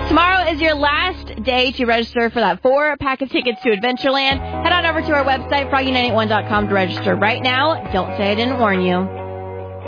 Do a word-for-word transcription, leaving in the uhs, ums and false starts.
Tomorrow is your last day to register for that four-pack of tickets to Adventureland. Head on over to our website, froggy nine eight one dot com, to register right now. Don't say I didn't warn you.